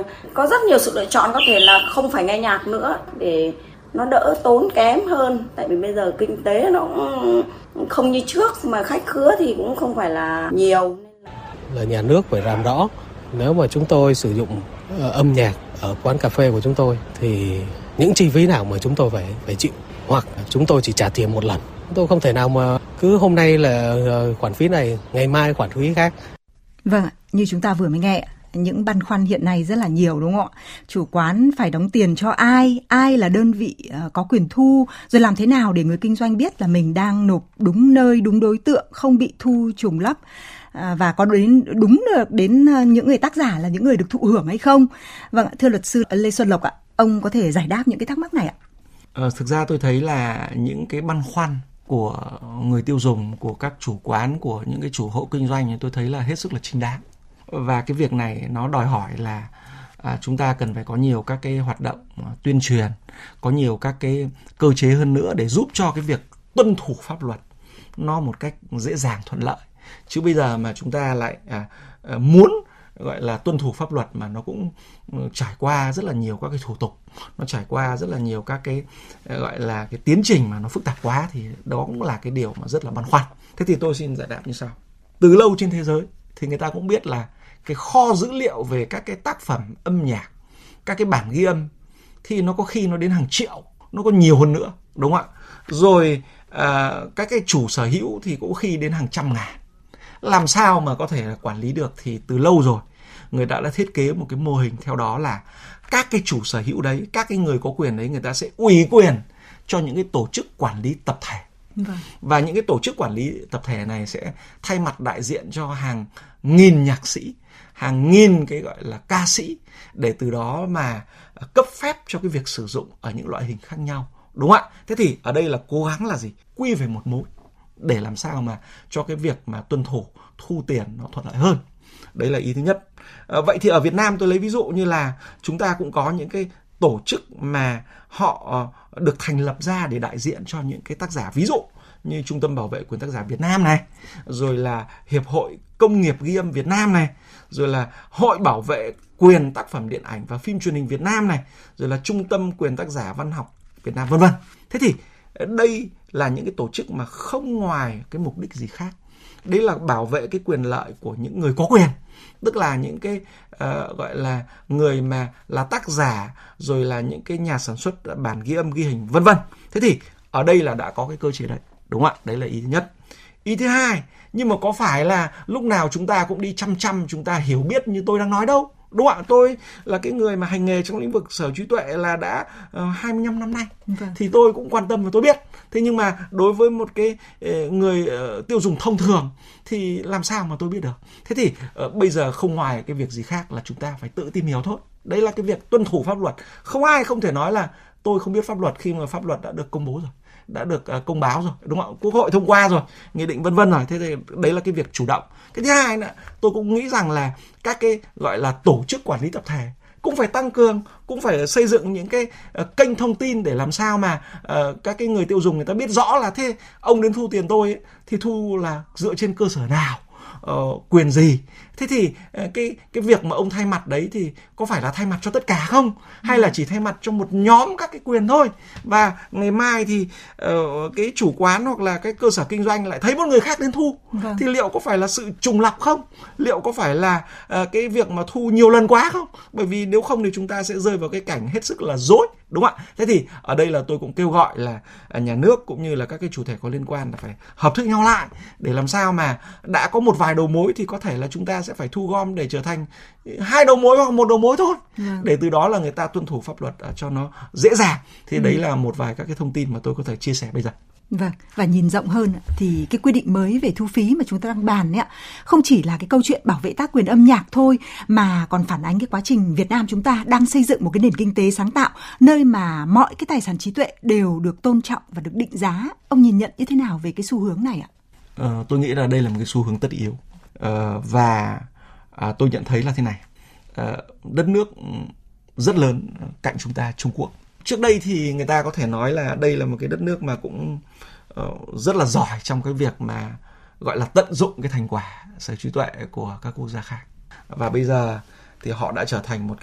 có rất nhiều sự lựa chọn, có thể là không phải nghe nhạc nữa để nó đỡ tốn kém hơn. Tại vì bây giờ kinh tế nó cũng không như trước, mà khách khứa thì cũng không phải là nhiều. Là nhà nước phải làm rõ, nếu mà chúng tôi sử dụng âm nhạc ở quán cà phê của chúng tôi thì những chi phí nào mà chúng tôi phải chịu, hoặc chúng tôi chỉ trả tiền một lần. Tôi không thể nào mà cứ hôm nay là khoản phí này, ngày mai khoản phí khác. Vâng, như chúng ta vừa mới nghe, những băn khoăn hiện nay rất là nhiều đúng không ạ? Chủ quán phải đóng tiền cho ai là đơn vị có quyền thu, rồi làm thế nào để người kinh doanh biết là mình đang nộp đúng nơi, đúng đối tượng, không bị thu trùng lắp, và có đúng được đến những người tác giả là những người được thụ hưởng hay không. Vâng, thưa luật sư Lê Xuân Lộc ạ, ông có thể giải đáp những cái thắc mắc này ạ? Thực ra tôi thấy là những cái băn khoăn của người tiêu dùng, của các chủ quán, của những cái chủ hộ kinh doanh, tôi thấy là hết sức là chính đáng. Và cái việc này nó đòi hỏi là chúng ta cần phải có nhiều các cái hoạt động tuyên truyền, có nhiều các cái cơ chế hơn nữa để giúp cho cái việc tuân thủ pháp luật nó một cách dễ dàng, thuận lợi. Chứ bây giờ mà chúng ta lại muốn gọi là tuân thủ pháp luật mà nó cũng trải qua rất là nhiều các cái thủ tục, nó trải qua rất là nhiều các cái gọi là cái tiến trình mà nó phức tạp quá, thì đó cũng là cái điều mà rất là băn khoăn. Thế thì tôi xin giải đáp như sau. Từ lâu trên thế giới thì người ta cũng biết là cái kho dữ liệu về các cái tác phẩm âm nhạc, các cái bản ghi âm thì nó có khi nó đến hàng triệu, nó có nhiều hơn nữa, đúng không ạ? Rồi các cái chủ sở hữu thì cũng khi đến hàng trăm ngàn. Làm sao mà có thể quản lý được? Thì từ lâu rồi người ta đã thiết kế một cái mô hình theo đó là các cái chủ sở hữu đấy, các cái người có quyền đấy, người ta sẽ ủy quyền cho những cái tổ chức quản lý tập thể. Vâng. Và những cái tổ chức quản lý tập thể này sẽ thay mặt đại diện cho hàng nghìn nhạc sĩ, hàng nghìn cái gọi là ca sĩ, để từ đó mà cấp phép cho cái việc sử dụng ở những loại hình khác nhau, đúng không ạ? Thế thì ở đây là cố gắng là gì? Quy về một mối để làm sao mà cho cái việc mà tuân thủ, thu tiền nó thuận lợi hơn. Đấy là ý thứ nhất. Vậy thì ở Việt Nam tôi lấy ví dụ như là chúng ta cũng có những cái tổ chức mà họ được thành lập ra để đại diện cho những cái tác giả, ví dụ như Trung tâm Bảo vệ quyền tác giả Việt Nam này, rồi là Hiệp hội Công nghiệp ghi âm Việt Nam này, rồi là Hội Bảo vệ quyền tác phẩm điện ảnh và phim truyền hình Việt Nam này, rồi là Trung tâm Quyền tác giả văn học Việt Nam, vân vân. Thế thì đây là những cái tổ chức mà không ngoài cái mục đích gì khác. Đấy là bảo vệ cái quyền lợi của những người có quyền, tức là những cái gọi là người mà là tác giả, rồi là những cái nhà sản xuất bản ghi âm ghi hình, vân vân. Thế thì ở đây là đã có cái cơ chế đấy, đúng không ạ? Đấy là ý thứ nhất. Ý thứ hai, nhưng mà có phải là lúc nào chúng ta cũng đi chăm chúng ta hiểu biết như tôi đang nói đâu, đúng không ạ? Tôi là cái người mà hành nghề trong lĩnh vực sở hữu trí tuệ là đã 25 năm nay. Vâng. Thì tôi cũng quan tâm và tôi biết. Thế nhưng mà đối với một cái người tiêu dùng thông thường thì làm sao mà tôi biết được? Thế thì bây giờ không ngoài cái việc gì khác là chúng ta phải tự tìm hiểu thôi. Đấy là cái việc tuân thủ pháp luật. Không ai không thể nói là tôi không biết pháp luật khi mà pháp luật đã được công bố rồi, đã được công báo rồi, đúng không? Quốc hội thông qua rồi, nghị định vân vân rồi. Thế thì đấy là cái việc chủ động. Cái thứ hai nữa, tôi cũng nghĩ rằng là các cái gọi là tổ chức quản lý tập thể cũng phải tăng cường, cũng phải xây dựng những cái kênh thông tin để làm sao mà các cái người tiêu dùng người ta biết rõ là thế ông đến thu tiền tôi ấy, thì thu là dựa trên cơ sở nào, quyền gì. Thế thì cái việc mà ông thay mặt đấy thì có phải là thay mặt cho tất cả không? Hay là chỉ thay mặt cho một nhóm các cái quyền thôi? Và ngày mai thì cái chủ quán hoặc là cái cơ sở kinh doanh lại thấy một người khác đến thu. Vâng. Thì liệu có phải là sự trùng lặp không? Liệu có phải là cái việc mà thu nhiều lần quá không? Bởi vì nếu không thì chúng ta sẽ rơi vào cái cảnh hết sức là rối, đúng không ạ? Thế thì ở đây là tôi cũng kêu gọi là nhà nước cũng như là các cái chủ thể có liên quan là phải hợp thức nhau lại, để làm sao mà đã có một vài đầu mối thì có thể là chúng ta sẽ phải thu gom để trở thành 2 đầu mối hoặc 1 đầu mối thôi. Để từ đó là người ta tuân thủ pháp luật cho nó dễ dàng. Thì đấy là một vài các cái thông tin mà tôi có thể chia sẻ bây giờ. Vâng, và nhìn rộng hơn thì cái quy định mới về thu phí mà chúng ta đang bàn ấy, không chỉ là cái câu chuyện bảo vệ tác quyền âm nhạc thôi, mà còn phản ánh cái quá trình Việt Nam chúng ta đang xây dựng một cái nền kinh tế sáng tạo, nơi mà mọi cái tài sản trí tuệ đều được tôn trọng và được định giá. Ông nhìn nhận như thế nào về cái xu hướng này ạ? Tôi nghĩ là đây là một cái xu hướng tất yếu. Và tôi nhận thấy là thế này. Đất nước rất lớn cạnh chúng ta, Trung Quốc. Trước đây thì người ta có thể nói là đây là một cái đất nước mà cũng rất là giỏi trong cái việc mà gọi là tận dụng cái thành quả sở hữu trí tuệ của các quốc gia khác. Và bây giờ thì họ đã trở thành một